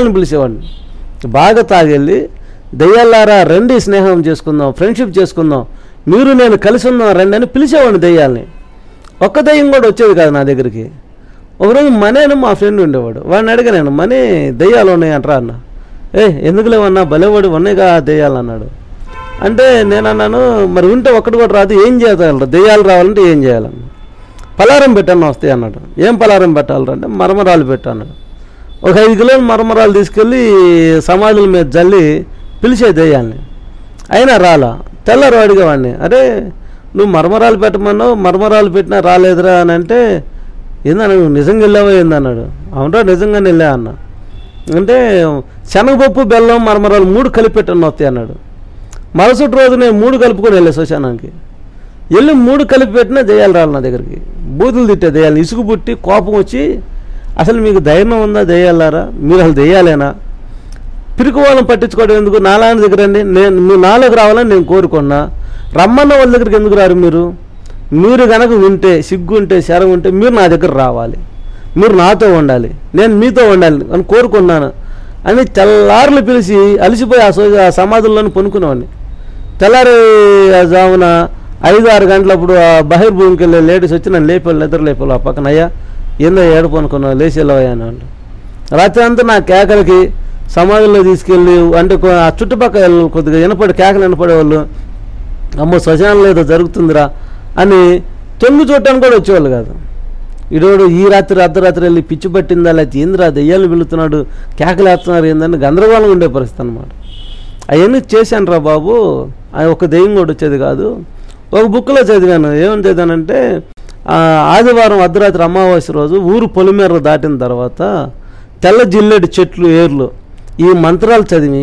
దెయ్యాలను పిలిచేవాడిని. బాగా తాగెళ్ళి దెయ్యాలారా రండి స్నేహం చేసుకుందాం, ఫ్రెండ్షిప్ చేసుకుందాం, మీరు నేను కలిసి ఉందాం రండి అని పిలిచేవాడిని దెయ్యాలని. ఒక్క దెయ్యం కూడా వచ్చేది కాదు నా దగ్గరికి. ఒకరోజు మనేను మా ఫ్రెండ్ ఉండేవాడు, వాడిని అడిగాను, మనీ దెయ్యాలు ఉన్నాయి అంటారా అన్న. ఎందుకు లేవన్నా, భలేవాడు ఉన్నాయిగా దెయ్యాలు అన్నాడు. అంటే నేను అన్నాను, మరి ఉంటే ఒక్కటి కూడా రాదు, ఏం చేయాలి, దెయ్యాలు రావాలంటే ఏం చేయాలన్న. పలారం పెట్టాను వస్తాయి అన్నాడు. ఏం పలారం పెట్టాలంటే మరమరాలు పెట్టు అన్నాడు. ఒక 5 కిలోలు మరమరాలు తీసుకెళ్ళి సమాధుల మీద జల్లి పిలిచే దెయ్యాన్ని. అయినా రాలా. తెల్లారు అడిగేవాడిని, అరే నువ్వు మరమరాలు పెట్టమన్నావు, మరమరాలు పెట్టినా రాలేదురా అని అంటే, ఏందన్నా నువ్వు నిజంగా వెళ్ళావా ఏందన్నాడు. అవునరా నిజంగానే వెళ్ళా అన్న. అంటే శనగపప్పు బెల్లం మరమరాలు 3 కలిపి పెట్టాను వస్తాయి అన్నాడు. మరుసటి రోజు నేను 3 కలుపుకొని వెళ్ళే శ్మశానానికి వెళ్ళి 3 కలిపి పెట్టినా దెయ్యాలు రాలి నా దగ్గరికి. బూతులు తిట్టే దెయ్యాలు, ఇసుగు పుట్టి కోపం వచ్చి, అసలు మీకు ధైర్యం ఉందా దెయ్యాలారా, మీరు అసలు దెయ్యాలేనా, పిరికి వాళ్ళని పట్టించుకోవడం ఎందుకు, నాలాంటి దగ్గర రండి, మీరు నాలోకి రావాలని నేను కోరుకున్నా, రమ్మన్న వాళ్ళ దగ్గరికి ఎందుకు రారు మీరు కనుక ఉంటే సిగ్గు ఉంటే శరం ఉంటే మీరు నా దగ్గర రావాలి, మీరు నాతో ఉండాలి, నేను మీతో ఉండాలి అని కోరుకున్నాను అని తెల్లారులు పిలిచి అలసిపోయి ఆ సమాధుల్లోనే పనుకునేవాడిని. తెల్లారి జామున 5-6 గంటలప్పుడు ఆ బహిర్భూమికి వెళ్ళే లేడీస్ వచ్చి నన్ను లేపాలి, నిద్ర లేపాలి. ఆ పక్కన అయ్యా ఏందో ఏడుపు అనుకున్నావు, లేచి వెళ్ళవయ్యా అని వాళ్ళు. రాత్రి అంతా నా కేకలకి సమాధుల్లో తీసుకెళ్ళి అంటే ఆ చుట్టుపక్కల కొద్దిగా కేకలు వినపడేవాళ్ళు, అమ్మో శ్మశానంలో ఏదో జరుగుతుందిరా అని తొంగి చూడటానికి కూడా వచ్చేవాళ్ళు కాదు. ఈడోడు ఈ రాత్రి అర్ధరాత్రి వెళ్ళి పిచ్చి పట్టిందా, లేకపోతే ఏందిరా దెయ్యాలు వెళుతున్నాడు, కేకలు వేస్తున్నారు ఏందని గందరగోళంగా ఉండే పరిస్థితి అనమాట. అవన్నీ చేశాను రా బాబు, ఒక దెయ్యం కూడా వచ్చేది కాదు. ఒక బుక్లో చదివాను, ఏమని చదివానంటే ఆదివారం అర్ధరాత్రి అమావాస్య రోజు ఊరు పొలిమేర దాటిన తర్వాత తెల్ల జిల్లేడు చెట్లు ఏర్లు ఈ మంత్రాలు చదివి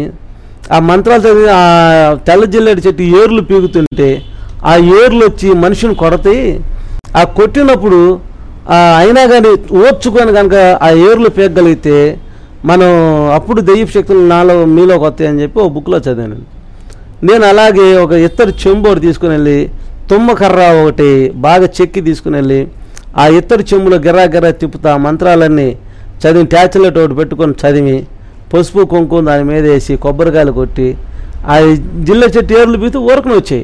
ఆ తెల్ల జిల్లేడు చెట్టు ఏర్లు పీగుతుంటే ఆ ఏర్లు వచ్చి మనిషిని కొడతాయి. ఆ కొట్టినప్పుడు అయినా కానీ ఓర్చుకొని కనుక ఆ ఏర్లు పీగగలిగితే మనం అప్పుడు దెయ్యపు శక్తులు మీలోకి వస్తాయని చెప్పి ఒక బుక్లో చదివాను. నేను అలాగే ఒక ఇత్తడి చెంబోడు తీసుకుని వెళ్ళి తుమ్మకర్ర ఒకటి బాగా చెక్కి తీసుకుని వెళ్ళి ఆ ఇత్తడి చెంబులో గిర్రా తిప్పుతా మంత్రాలన్నీ చదివి ట్యాచ్లెట్ ఒకటి పెట్టుకొని చదివి పసుపు కుంకుమ దాని మీద వేసి కొబ్బరికాయలు కొట్టి ఆ జిల్ల చెట్టు ఏర్లు పీతే ఊరకనే వచ్చాయి.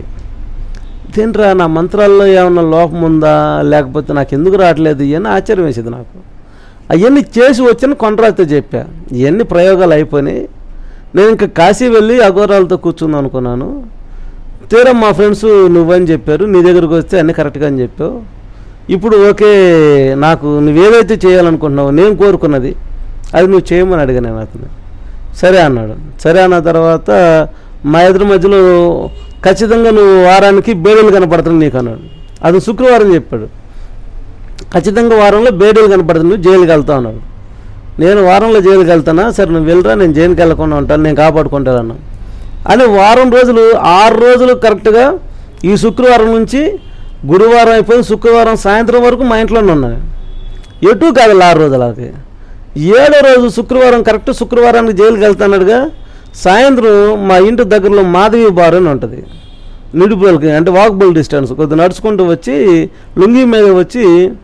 తింటరా నా మంత్రాల్లో ఏమన్నా లోపం ఉందా, లేకపోతే నాకు ఎందుకు రావట్లేదు, ఇవన్నీ ఆశ్చర్యం వేసేది నాకు. అవన్నీ చేసి వచ్చిన కొండరాతో చెప్పా. ఇవన్నీ ప్రయోగాలు అయిపోయినాయి. నేను ఇంకా కాశీ వెళ్ళి అఘోరాలతో కూర్చుందాం అనుకున్నాను. తీరా మా ఫ్రెండ్స్ నువ్వని చెప్పారు, నీ దగ్గరకు వస్తే అన్నీ కరెక్ట్గా అని చెప్పావు. ఇప్పుడు ఓకే, నాకు నువ్వేదైతే చేయాలనుకుంటున్నావు నేను కోరుకున్నది అది నువ్వు చేయమని అడిగాను అతను. సరే అన్నాడు. సరే అన్న తర్వాత మా ఎదురు మధ్యలో ఖచ్చితంగా నువ్వు వారానికి బేడీలు కనపడుతున్నావు నీకు అన్నాడు. అది శుక్రవారం చెప్పాడు. ఖచ్చితంగా వారంలో బేడీలు కనపడుతుంది, నువ్వు జైలుకి వెళ్తావు అన్నాడు. నేను వారంలో జైలుకి వెళ్తానా, సరే నువ్వు వెళ్ళరా, నేను జైలుకి వెళ్ళకుండా ఉంటాను, నేను కాపాడుకుంటాను అన్నా. అని వారం రోజులు 6 రోజులు కరెక్ట్గా ఈ శుక్రవారం నుంచి గురువారం అయిపోయి శుక్రవారం సాయంత్రం వరకు మా ఇంట్లోనే ఉన్నాను. ఎటు కాదు 6 రోజులకి. 7వ రోజు శుక్రవారం కరెక్ట్ శుక్రవారానికి జైలుకి వెళ్తానడుగా సాయంత్రం మా ఇంటి దగ్గరలో మాధవి బార్ అని ఉంటుంది, నిడుపులకి అంటే వాకబుల్ డిస్టెన్స్, కొద్దిగా నడుచుకుంటూ వచ్చి లుంగి మీద వచ్చి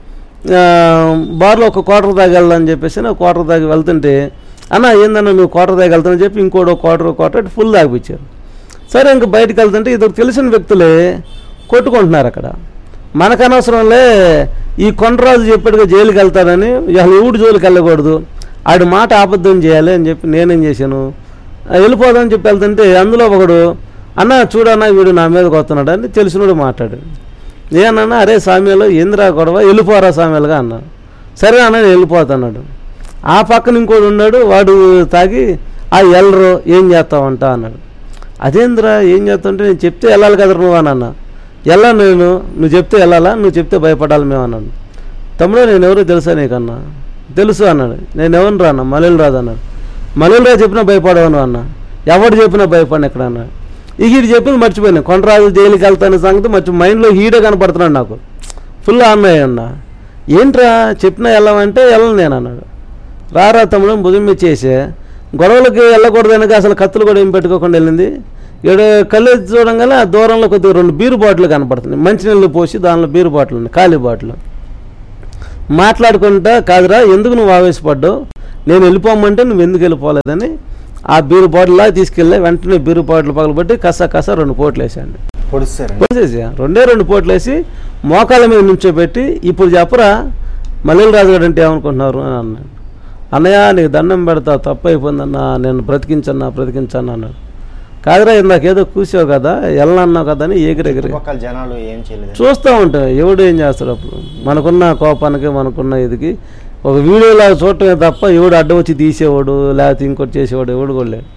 బార్లో ఒక క్వార్టర్ దాకా వెళ్దామని చెప్పేసి నా క్వార్టర్ దాకా వెళ్తుంటే అన్న ఏందన్నా నువ్వు క్వార్టర్ దాకా వెళ్తానని చెప్పి ఇంకోటో క్వార్టర్ ఫుల్ దాగిపించారు. సరే ఇంక బయటకు వెళ్తుంటే ఇద్దరు తెలిసిన వ్యక్తులే కొట్టుకుంటున్నారు అక్కడ. మనకు అనవసరంలే, ఈ కొండరాజు చెప్పాడుగా జైలుకి వెళ్తానని, ఎవడు జోలికి వెళ్ళకూడదు, ఆడి మాట అబద్ధం చేయాలి అని చెప్పి నేనేం చేశాను, వెళ్ళిపోదామని చెప్పి వెళ్తుంటే అందులో ఒకడు అన్న చూడన్నా వీడు నా మీదకి వస్తున్నాడు అని తెలిసినోడు మాట్లాడాడు. ఏమన్నా అరే సామ్యాలు ఏందిరా గొడవ, వెళ్ళిపోరా సామ్యాలుగా అన్నా. సరే అన్న నేను వెళ్ళిపోతున్నాడు. ఆ పక్కన ఇంకోటి ఉన్నాడు, వాడు తాగి వెళ్ళరు ఏం చేస్తావంట అన్నాడు. అదేంద్రా ఏం చేస్తావంటే నేను చెప్తే వెళ్ళాలి కదా నువ్వు అని అన్నా. వెళ్ళాను నేను, నువ్వు చెప్తే వెళ్ళాలా, నువ్వు చెప్తే భయపడాలి మేము అన్నాడు. తమ్ముడు నేను ఎవరో తెలుసా నీకన్నా, తెలుసు అన్నాడు. నేను ఎవరిని రా అన్న, మల్లెలు రాదు అన్నాడు. మల్లెలు రాజు చెప్పినా భయపడవను అన్న, ఎవడు చెప్పినా భయపడిన ఎక్కడ అన్నాడు. ఈడు చెప్పింది మర్చిపోయాను, కొండరాజు జైలుకి వెళ్తానే సంగతి మైండ్లో హీడే కనపడుతున్నాడు నాకు, ఫుల్ అన్నయ్య అన్న. ఏంట్రా చెప్పినా వెళ్ళమంటే వెళ్ళను నేను అన్నాడు. రారా తమ్ముడు భుజం మీద చేసే గొడవలకి వెళ్ళకూడదనక అసలు కత్తులు కూడా ఏం పెట్టుకోకుండా వెళ్ళింది. ఇక్కడ కళ్ళు చూడంగానే ఆ దూరంలో కొద్దిగా 2 బీరు బాటిల్ కనపడుతుంది, మంచినీళ్ళు పోసి దానిలో బీరు బాటిల్ ఉంది, ఖాళీ బాటిల్. మాట్లాడుకుంటా, కాదురా ఎందుకు నువ్వు ఆవేశపడ్డావు, నేను వెళ్ళిపోమంటే నువ్వు ఎందుకు వెళ్ళిపోలేదని ఆ బీరు బాటిల్లా తీసుకెళ్ళి వెంటనే బీరు బాటిల్ పగలబట్టి కస 2 పోట్లు వేసాను. పొడిసేసి 2 పోట్లు వేసి మోకాళ్ళ మీద నుంచోబెట్టి, ఇప్పుడు చెప్పరా మల్లెల రాజుగారు అంటే ఏమనుకుంటున్నారు అని అన్నాడు. అన్నయ్య నీకు దండం పెడతా, తప్పు అయిపోయిందన్నా, నేను బ్రతికించన్నా అన్నాడు. కాదురా ఇందాకేదో కూసావు కదా, వెళ్ళన్నావు కదా అని ఎగిరెగిరి జనాలు ఏం చేయలేదు చూస్తూ ఉంటాం. ఎవడు ఏం చేస్తాడు అప్పుడు, మనకున్న కోపానికి మనకున్న ఇదికి ఒక వీడియోలా చూడటమే తప్ప ఎవడు అడ్డం వచ్చి తీసేవాడు లేకపోతే ఇంకోటి చేసేవాడు ఎవడు కూడా లేడు.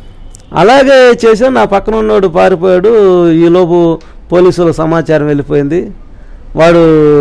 అలాగే చేసా. నా పక్కన ఉన్నవాడు పారిపోయాడు. ఈలోపు పోలీసుల సమాచారం వెళ్ళిపోయింది. వాడు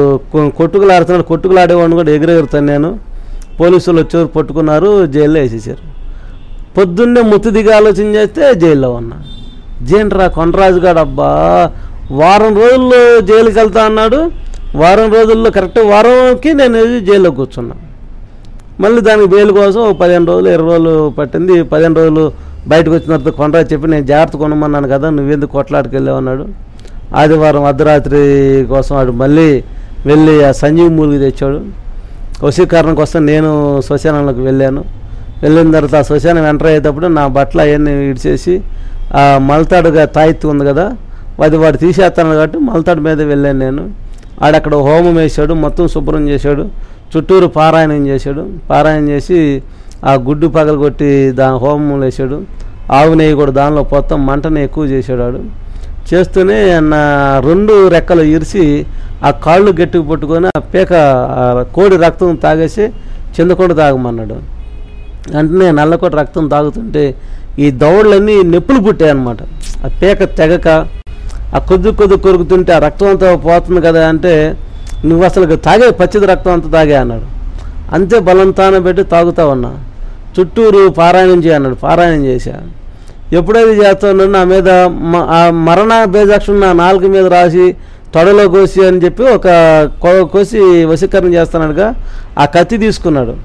కొట్టుకులాడేవాడిని కూడా ఎగిరెగురుతాను నేను. పోలీసులు వచ్చేవారు పట్టుకున్నారు, జైల్లో వేసేసారు. పొద్దున్నే ముత్తు దిగి ఆలోచన చేస్తే జైల్లో ఉన్నా. జేంట్రా కొండరాజు గారు అబ్బా వారం రోజుల్లో జైలుకి వెళ్తా అన్నాడు. వారం రోజుల్లో కరెక్ట్ వారంకి నేను జైల్లో కూర్చున్నా. మళ్ళీ దానికి బెయిల్ కోసం 15 రోజులు 20 రోజులు పట్టింది. 15 రోజులు బయటకు వచ్చిన తర్వాత కొండరాజు చెప్పి నేను జాగ్రత్త కొనమన్నాను కదా, నువ్వెందుకు కొట్లాడికి వెళ్ళావు అన్నాడు. ఆదివారం అర్ధరాత్రి కోసం వాడు మళ్ళీ వెళ్ళి ఆ సంజీవ్ మూలికి తెచ్చాడు. వశీకరణ కోసం నేను శ్మశానంలోకి వెళ్ళాను. వెళ్ళిన తర్వాత ఆ శ్మశానం ఎంటర్ అయ్యేటప్పుడు నా బట్టలు అవన్నీ ఇడిచేసి ఆ మలతాడుగా తాయిత్తు ఉంది కదా, అది వాడు తీసేస్తాను కాబట్టి మలతాడు మీద వెళ్ళాను నేను. ఆడక్కడ హోమం వేసాడు, మొత్తం శుభ్రం చేశాడు, చుట్టూరు పారాయణం చేశాడు. పారాయణం చేసి ఆ గుడ్డు పగలగొట్టి దాని హోమం వేసాడు. ఆవు నెయ్యి కూడా దానిలో మొత్తం మంటని ఎక్కువ చేశాడు. వాడు చేస్తూనే నా 2 రెక్కలు ఇరిసి ఆ కాళ్ళు గట్టికి పట్టుకొని ఆ పేక కోడి రక్తం తాగేసి చిందకుండా తాగమన్నాడు. అంటే నల్లకోట రక్తం తాగుతుంటే ఈ దవడలన్నీ నొప్పులు పుట్టాయన్నమాట. ఆ పేక తెగక ఆ కొద్ది కొరుకుతుంటే ఆ రక్తం అంతా పోతుంది కదా అంటే, నువ్వు అసలు తాగే పచ్చిది రక్తం అంతా తాగే అన్నాడు. అంతే బలంతాన పెట్టి తాగుతా ఉన్నా. చుట్టూరు పారాయణం చేయన్నాడు. పారాయణం చేశా. ఎప్పుడైతే చేస్తా ఉన్నాడు నా మీద ఆ మరణ బేజాక్షం నా నాలుగు మీద రాసి తొడలో కోసి అని చెప్పి ఒక కోసి వశీకరణ చేస్తున్నాడుగా ఆ కత్తి తీసుకున్నాడు.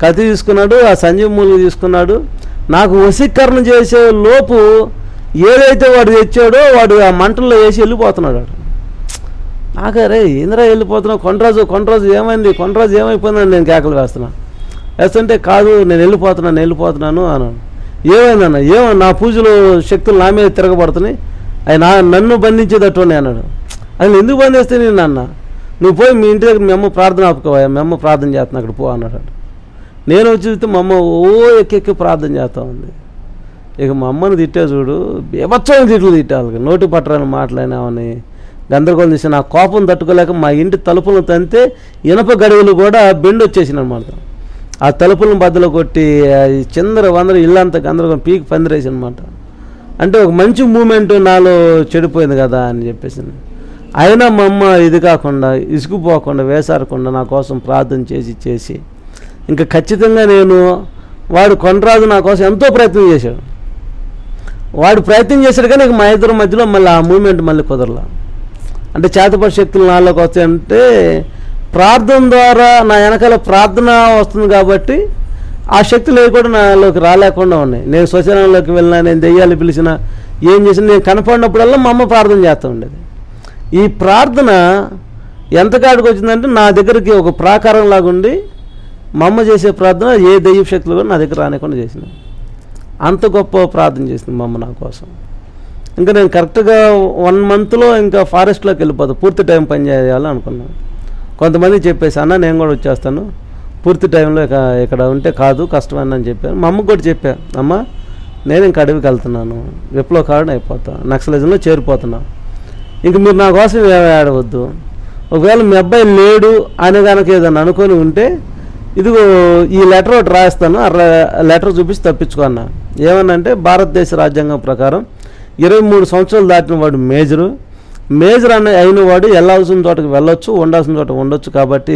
ఆ సంజీవ్ మూలిక తీసుకున్నాడు. నాకు వశీకరణ చేసే లోపు ఏదైతే వాడు తెచ్చాడో వాడు ఆ మంటల్లో వేసి వెళ్ళిపోతున్నాడు. నాకరే ఇంద్రా వెళ్ళిపోతున్నావు, కొండరాజు ఏమైపోయిందని నేను కేకలు వేస్తుంటే కాదు నేను వెళ్ళిపోతున్నాను అన్నాను. ఏమైందన్న నా పూజలు శక్తులు నా మీద తిరగబడుతున్నాయి, అవి నన్ను బంధించేటట్టు అన్నాడు. అది ఎందుకు బంధిస్తే నేను అన్న, నువ్వు పోయి మీ ఇంటి దగ్గర మీ అమ్మ ప్రార్థన ఆపుకోవా, మీ అమ్మ ప్రార్థన చేస్తున్నా అక్కడ పో అన్నాడు. నేను వచ్చి చూస్తే మా అమ్మ ఎక్కి ప్రార్థన చేస్తూ ఉంది. ఇక మా అమ్మని తిట్టే చూడు, బీభత్సమైన తిట్లు తిట్టాలి, నోటి పట్టరాని మాట్లాడినామని గందరగోళం చేసి నా కోపం తట్టుకోలేక మా ఇంటి తలుపులను తంతే ఇనప గడువులు కూడా బెండ్ వచ్చేసిన అనమాట. ఆ తలుపులను బద్దలు కొట్టి చిందర ఇల్లంతా గందరగోళం పీకి పందిరేసి అనమాట. అంటే ఒక మంచి మూమెంట్ నాలో చెడిపోయింది కదా అని చెప్పేసి. అయినా మా అమ్మ ఇది కాకుండా ఇసుకుపోకుండా వేసారకుండా నా కోసం ప్రార్థన చేసి ఇంకా ఖచ్చితంగా వాడు కొండరాజు నా కోసం ఎంతో ప్రయత్నం చేశాడు. వాడు ప్రయత్నం చేశాడు కానీ మా ఇద్దరి మధ్యలో మళ్ళీ ఆ మూమెంట్ మళ్ళీ కుదరలా. అంటే చేతపడి శక్తులు నాలోకి వస్తాయంటే ప్రార్థన ద్వారా నా వెనకాల ప్రార్థన వస్తుంది కాబట్టి ఆ శక్తులు కూడా నాలోకి రాలేకుండా ఉన్నాయి. నేను శ్మశానంలోకి వెళ్ళినా, నేను దెయ్యాలు పిలిచినా, ఏం చేసినా నేను కనపడినప్పుడల్లా మా అమ్మ ప్రార్థన చేస్తూ ఉండేది. ఈ ప్రార్థన ఎంతకాడికి వచ్చిందంటే నా దగ్గరికి ఒక ప్రాకారం లాగుండి మా అమ్మ చేసే ప్రార్థన ఏ దెయ్య శక్తులు కూడా నా దగ్గర రానికుండా చేసింది. అంత గొప్ప ప్రార్థన చేసింది మా అమ్మ నా కోసం. ఇంకా నేను కరెక్ట్గా 1 మంత్లో ఇంకా ఫారెస్ట్లోకి వెళ్ళిపోతాను, పూర్తి టైం పని చేయాలని అనుకున్నాను. కొంతమంది చెప్పేసి అన్న నేను కూడా వచ్చేస్తాను, పూర్తి టైంలో ఇక్కడ ఉంటే కాదు కష్టమని అని చెప్పాను. మా అమ్మకు కూడా చెప్పాను, అమ్మ నేను ఇంక అడవికి వెళ్తున్నాను, విప్లవకారుని అయిపోతాను, నక్సలిజంలో చేరిపోతున్నాను, ఇంక మీరు నా కోసం ఆడవద్దు. ఒకవేళ మీ అబ్బాయి లేడు అని కనుక ఏదైనా అనుకొని ఉంటే ఇదిగో ఈ లెటర్ ఒకటి రాస్తాను, లెటర్ చూపించి తప్పించుకున్నా. ఏమన్నంటే భారతదేశ రాజ్యాంగం ప్రకారం 23 సంవత్సరాలు దాటిన వాడు మేజర్ అయిన వాడు వెళ్ళాల్సిన చోటకి వెళ్ళొచ్చు, ఉండాల్సిన చోట ఉండొచ్చు. కాబట్టి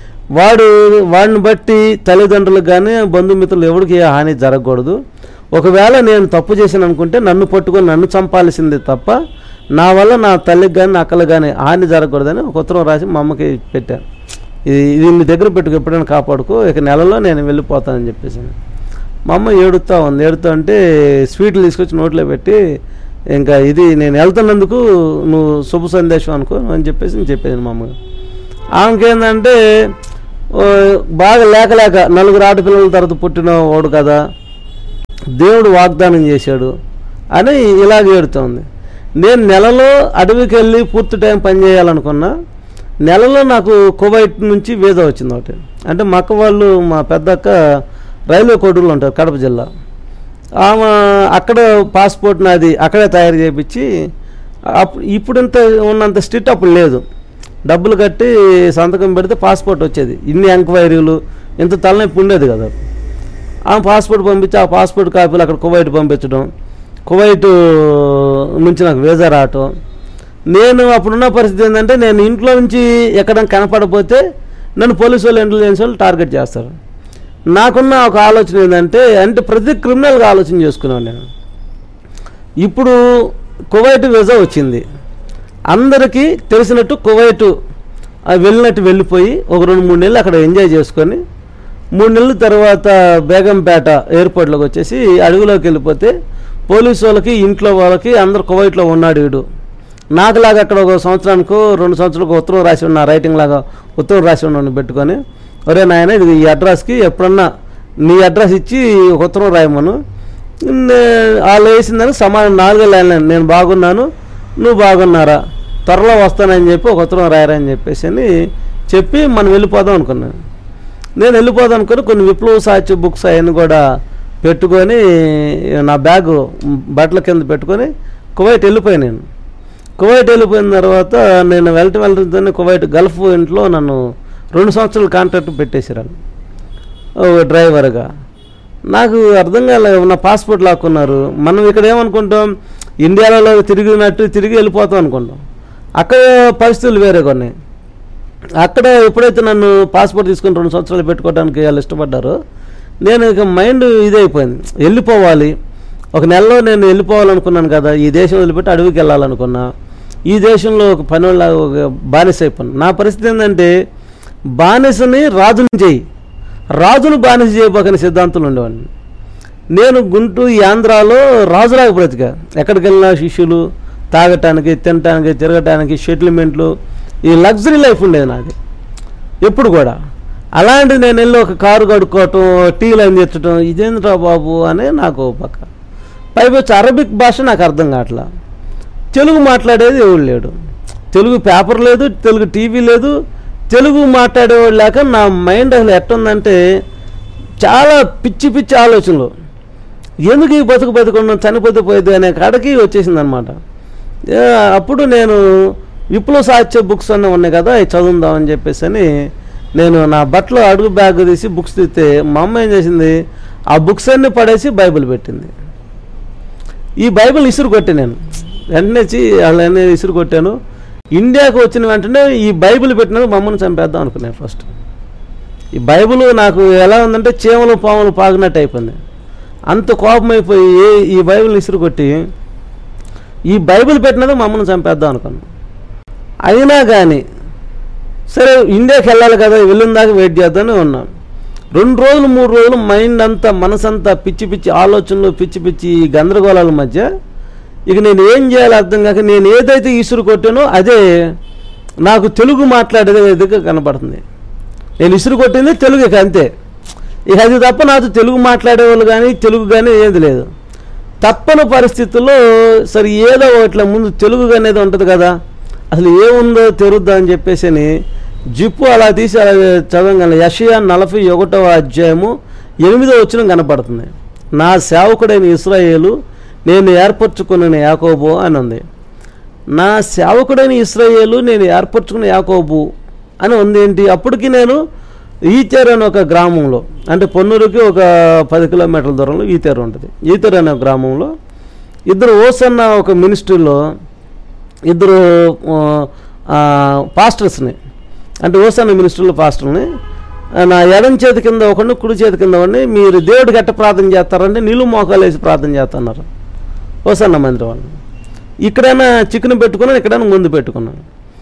వాడిని బట్టి తల్లిదండ్రులకు కానీ బంధుమిత్రులు ఎవరికి హాని జరగకూడదు. ఒకవేళ నేను తప్పు చేశాను అనుకుంటే నన్ను పట్టుకొని నన్ను చంపాల్సింది తప్ప నా వల్ల నా తల్లికి కానీ అక్కలకు కానీ హాని జరగకూడదని ఒక ఉత్తరం రాసి మా అమ్మకి పెట్టాను. ఇది మీ దగ్గర పెట్టుకు, ఎప్పుడైనా కాపాడుకో, ఇక నెలలో నేను వెళ్ళిపోతానని చెప్పేసి. మా అమ్మ ఏడుస్తూ అంటే స్వీట్లు తీసుకొచ్చి నోట్లో పెట్టి ఇంకా ఇది నేను వెళ్తున్నందుకు నువ్వు శుభ సందేశం అనుకో అని చెప్పేసి నేను చెప్పాను మా అమ్మగా. ఆమెకేందంటే బాగా లేక నలుగురు ఆడపిల్లల తర్వాత పుట్టిన వాడు కదా, దేవుడు వాగ్దానం చేశాడు అని ఇలాగ ఏడుతోంది. నేను నెలలో అడవికి వెళ్ళి పూర్తి టైం పనిచేయాలనుకున్నా. నెలలో నాకు కువైట్ నుంచి వీసా వచ్చింది ఒకటి. అంటే మా అక్క వాళ్ళు, మా పెద్దక్క రైల్వే కోడూరులో ఉంటారు, కడప జిల్లా. ఆమె అక్కడ పాస్పోర్ట్ నాది అక్కడే తయారు చేయించి, ఇప్పుడు ఇంత ఉన్నంత స్ట్రిక్ట్ అప్పుడు లేదు. డబ్బులు కట్టి సంతకం పెడితే పాస్పోర్ట్ వచ్చేది. ఇన్ని ఎంక్వైరీలు, ఇంత తలనొప్పి ఉండేది కదా. ఆమె పాస్పోర్ట్ పంపించి ఆ పాస్పోర్ట్ కాపీలు అక్కడ కువైట్ పంపించడం, కువైట్ నుంచి నాకు వీసా రావటం. నేను అప్పుడున్న పరిస్థితి ఏంటంటే, నేను ఇంట్లో నుంచి ఎక్కడ కనపడకపోతే నన్ను పోలీసు వాళ్ళు, ఇంటెలిజెన్స్ వాళ్ళు టార్గెట్ చేస్తారు. నాకున్న ఒక ఆలోచన ఏంటంటే, ప్రతి క్రిమినల్గా ఆలోచన చేసుకున్నాను నేను. ఇప్పుడు కువైట్ వీసా వచ్చింది, అందరికీ తెలిసినట్టు కువైట్ వెళ్ళినట్టు వెళ్ళిపోయి ఒక 2-3 నెలలు అక్కడ ఎంజాయ్ చేసుకొని 3 నెలల తర్వాత బేగంపేట ఎయిర్పోర్ట్లోకి వచ్చేసి అడవిలోకి వెళ్ళిపోతే పోలీసు వాళ్ళకి, ఇంట్లో వాళ్ళకి అందరు కువైట్లో ఉన్నాడు వీడు. నాకులాగా అక్కడ ఒక సంవత్సరానికో 2 సంవత్సరాలకు ఉత్తరం రాసి ఉన్న, రైటింగ్ లాగా ఉత్తరం రాసి ఉన్న పెట్టుకొని, ఒరే నాయన ఇది ఈ అడ్రస్కి ఎప్పుడన్నా నీ అడ్రస్ ఇచ్చి ఒక ఉత్తరం రాయమను. వాళ్ళు వేసిందని సమానం 4 లైన్లు, నేను బాగున్నాను, నువ్వు బాగున్నారా, త్వరలో వస్తానని చెప్పి ఒక ఉత్తరం రాయరని చెప్పి మనం వెళ్ళిపోదాం అనుకున్నాను. నేను వెళ్ళిపోదాం అనుకుని కొన్ని విప్లవ సాహిత్య బుక్స్ అవన్నీ కూడా పెట్టుకొని నా బ్యాగు బట్టల కింద పెట్టుకొని కువైట్ వెళ్ళిపోయాను. నేను కువైట్ వెళ్ళిపోయిన తర్వాత నేను వెళ్తుంటే కువైట్ గల్ఫ్ ఇంట్లో నన్ను 2 సంవత్సరాలు కాంట్రాక్ట్ పెట్టేసారు డ్రైవర్గా. నాకు అర్థం కాలేదు, నా పాస్పోర్ట్ లాక్కున్నారు. మనం ఇక్కడ ఏమనుకుంటాం, ఇండియాలో తిరిగి వెళ్ళిపోతాం అనుకుంటాం. అక్కడ పరిస్థితులు వేరే కొన్ని. అక్కడ ఎప్పుడైతే నన్ను పాస్పోర్ట్ తీసుకొని 2 సంవత్సరాలు పెట్టుకోవడానికి వాళ్ళు ఇష్టపడ్డారో, నేను ఇక మైండ్ ఇదైపోయింది, వెళ్ళిపోవాలి. ఒక నెలలో నేను వెళ్ళిపోవాలనుకున్నాను కదా, ఈ దేశం వదిలిపెట్టి అడవికి వెళ్ళాలనుకున్నా. ఈ దేశంలో ఒక పని వాళ్ళ ఒక బానిస అయిపోయాను. నా పరిస్థితి ఏంటంటే, బానిసని రాజుని చేయి, రాజును బానిస చేయబోకని సిద్ధాంతంలో ఉండేవాడిని. నేను గుంటూరు ఈ ఆంధ్రాలో రాజులాగా బ్రతికా. ఎక్కడికి వెళ్ళినా శిష్యులు, తాగటానికి, తినటానికి, తిరగటానికి, సెటిల్మెంట్లు, ఈ లగ్జరీ లైఫ్ ఉండేది నాది ఎప్పుడు కూడా. అలాంటిది నేను వెళ్ళి ఒక కారు కడుక్కోవటం, టీ లైన్ తెచ్చటం, ఇదేంద్రా బాబు అనే నాకు పక్క. పైపొచ్చి అరబిక్ భాష నాకు అర్థం కావట్లా. తెలుగు మాట్లాడేది ఎవడు లేడు, తెలుగు పేపర్ లేదు, తెలుగు టీవీ లేదు, తెలుగు మాట్లాడేవాడు లేక నా మైండ్ అసలు ఎట్టుందంటే చాలా పిచ్చి ఆలోచనలు. ఎందుకు ఈ బతుకున్నాం, చనిపోతే పోయేది అనే కాడకి వచ్చేసింది అనమాట. అప్పుడు నేను విప్లవ సాహిత్య బుక్స్ అన్నీ ఉన్నాయి కదా, అవి చదువుదామని చెప్పేసి నేను నా బట్టలో అడుగు బ్యాగ్ తీసి బుక్స్ తీస్తే మా అమ్మ ఏం చేసింది, ఆ బుక్స్ అన్నీ పడేసి బైబిల్ పెట్టింది. ఈ బైబిల్ ఇసురు కొట్టాను నేను, వెంటనే వాళ్ళని ఇసురు కొట్టాను. ఇండియాకు వచ్చిన వెంటనే ఈ బైబిల్ పెట్టినప్పుడు మా అమ్మని చంపేద్దాం అనుకున్నాను ఫస్ట్. ఈ బైబిల్ నాకు ఎలా ఉందంటే చీమలు పాములు పాగినట్టు అయిపోయింది. అంత కోపం అయిపోయి ఈ బైబిల్ని ఇసురు కొట్టి ఈ బైబిల్ పెట్టినది మా అమ్మని చంపేద్దాం అనుకున్నాను. అయినా కానీ సరే ఇండియాకి వెళ్ళాలి కదా, వెళ్ళిన దాకా వెయిట్ చేద్దామని ఉన్నాను. 2 రోజులు 3 రోజులు మైండ్ అంతా, మనసంతా పిచ్చి ఆలోచనలు, పిచ్చి గందరగోళాల మధ్య ఇక నేను ఏం చేయాలో అర్థం కాక నేను ఏదైతే ఇసురు కొట్టానో అదే నాకు తెలుగు మాట్లాడేది విధంగా కనపడుతుంది. నేను ఇసురు కొట్టింది తెలుగు, ఇక అంతే. ఇక అది తప్ప నాకు తెలుగు మాట్లాడేవాళ్ళు కానీ తెలుగు కానీ ఏది లేదు. తప్పని పరిస్థితుల్లో సరే ఏదో ఒకట్లా ముందు తెలుగు అనేది ఉంటుంది కదా, అసలు ఏముందో తెరుద్దా అని చెప్పేసి జిప్పు అలా తీసి అలా చదవగలను. యెషయా 41వ అధ్యాయము 8వ వచనం కనపడుతుంది. నా సేవకుడైన ఇశ్రాయేలు, నేను ఏర్పరచుకున్న యాకోబు అని ఉంది. నా సేవకుడైన ఇశ్రాయేలు, నేను ఏర్పరచుకున్న యాకోబు అని ఉంది. ఏంటి, అప్పటికి నేను ఈతేరు అనే ఒక గ్రామంలో, అంటే పొన్నూరుకి ఒక 10 కిలోమీటర్ల దూరంలో ఈతేరు ఉంటుంది. ఈతేరు అనే గ్రామంలో ఇద్దరు ఓసన్న ఒక మినిస్ట్రీలో ఇద్దరు పాస్టర్స్ని, అంటే ఓసన్న మినిస్ట్రీలో పాస్టర్ని, నా ఎడం చేతి కింద ఒకడిని, కుడి చేతి కింద ఒకడిని, మీరు దేవుడికి ఎట్ట ప్రార్థన చేస్తారంటే నీళ్ళు మోకాలు వేసి ప్రార్థన చేస్తున్నారు ఓసన్న మందిరం వాళ్ళు. ఇక్కడైనా చికెన్ పెట్టుకున్నాను, ఇక్కడైనా ముందు పెట్టుకున్నాను.